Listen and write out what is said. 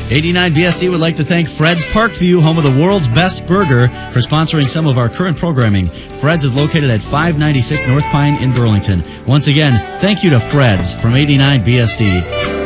89 BSD would like to thank Fred's Parkview, home of the world's best burger, for sponsoring some of our current programming. Fred's is located at 596 North Pine in Burlington. Once again, thank you to Fred's from 89 BSD.